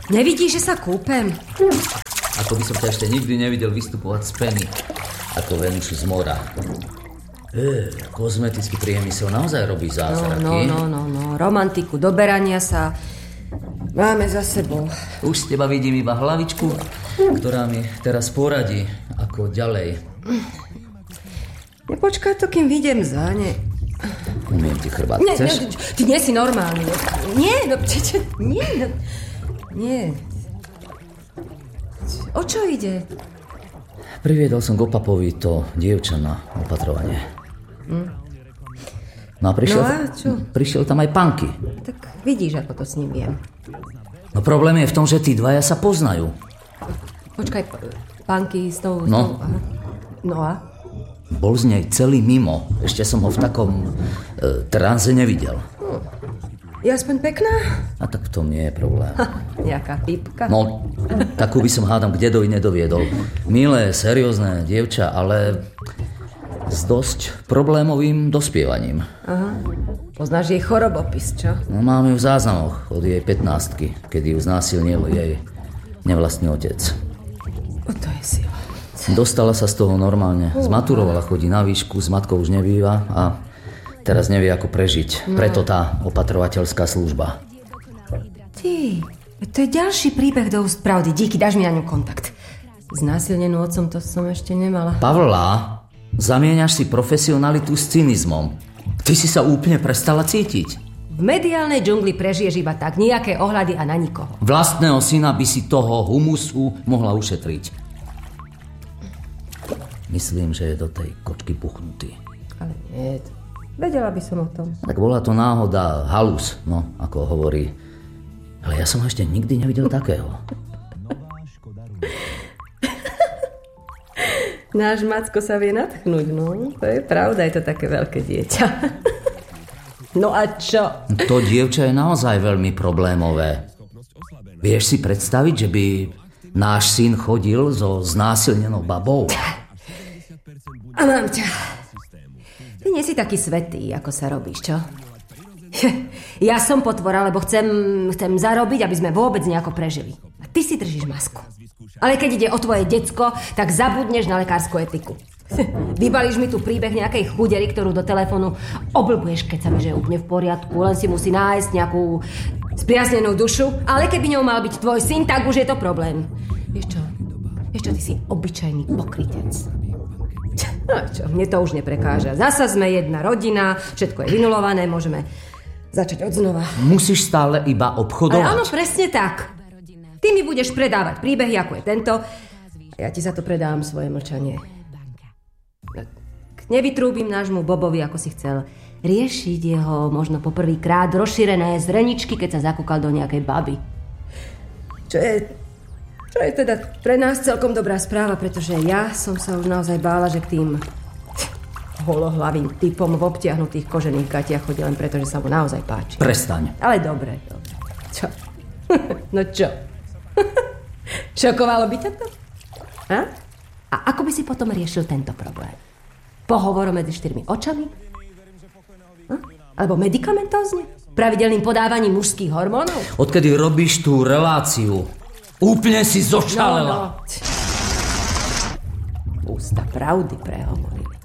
Nevidíš, že sa kúpem? Ako by som ťa ešte nikdy nevidel vystupovať z peny, ako Venušu z mora. Kozmetický priemysel naozaj robí zázraky. No. Romantiku, doberania sa máme za sebou. Už z teba vidím iba hlavičku, ktorá mi teraz poradí, ako ďalej. Nepočkaj to, kým vidiem záne. Umiem ti chrbát, chceš? Ty nie si normálny. Nie. O čo ide? Priviedol som k Opapovi to dievča na opatrovanie. No a prišiel tam aj Panky. Tak vidíš, ako to s ním viem. No problém je v tom, že tí dvaja sa poznajú. Počkaj, Panky s tou... No. No a? Bol z nej celý mimo. Ešte som ho v takom tranze nevidel. Je aspoň pekná? A tak v tom nie je problém. Nejaká pipka? No, takú by som hádam kde doj nedoviedol. Milé, seriózne dievča, ale s dosť problémovým dospievaním. Aha. Poznáš jej chorobopis, čo? No, mám ju v záznamoch od jej 15-ky, kedy ju znásilnil jej nevlastný otec. To je sila. Dostala sa z toho normálne. Zmaturovala, chodí na výšku, s matkou už nebýva a teraz nevie, ako prežiť. Preto tá opatrovateľská služba. Ty, to je ďalší príbeh do úst pravdy. Díky, dáš mi na ňu kontakt. Znásilnenú otcom to som ešte nemala. Pavla, zamieňaš si profesionalitu s cynizmom. Ty si sa úplne prestala cítiť. V mediálnej džungli prežiješ iba tak, nejaké ohľady a na nikoho. Vlastného syna by si toho humusu mohla ušetriť. Myslím, že je do tej kočky puchnutý. Ale nie, vedela by som o tom. Tak bola to náhoda, halus, no, ako hovorí. Ale ja som ho ešte nikdy nevidel takého. Náš Macko sa vie nadchnúť, no. To je pravda, je to také veľké dieťa. No a čo? To dievča je naozaj veľmi problémové. Vieš si predstaviť, že by náš syn chodil so znásilnenou babou? A mám ťa. Ty nie si taký svätý, ako sa robíš, čo? Ja som potvora, lebo chcem zarobiť, aby sme vôbec nejako prežili. A ty si držíš masku. Ale keď ide o tvoje decko, tak zabudneš na lekárskú etiku. Vybalíš mi tu príbeh nejakej chudery, ktorú do telefónu oblbuješ, keď sa mi, že je úplne v poriadku, len si musí nájsť nejakú spriaznenú dušu. Ale keby ňou mal byť tvoj syn, tak už je to problém. Vieš čo, ty si obyčajný pokrytec. No čo, mne to už neprekáža. Zasa sme jedna rodina, všetko je vynulované, môžeme začať odznova. Musíš stále iba obchodovať. Ale áno, presne tak. Ty mi budeš predávať príbehy, ako je tento, a ja ti za to predávam svoje mlčanie. Nevytrúbim nášmu Bobovi, ako si chcel, riešiť jeho možno poprvýkrát rozšírené zreničky, keď sa zakúkal do nejakej baby. Čo je teda pre nás celkom dobrá správa, pretože ja som sa už naozaj bála, že k tým holohlavým typom v obtiahnutých kožených gatiach chodí len preto, že sa mu naozaj páči. Prestaň. Ale dobre. Čo? No čo? Šokovalo by ťa to? A ako by si potom riešil tento problém? Pohovorom medzi 4 očami? Alebo medikamentózne? Pravidelným podávaním mužských hormónov? Odkedy robíš tú reláciu, úplne si zošalela. No. Ústa pravdy prehovorili.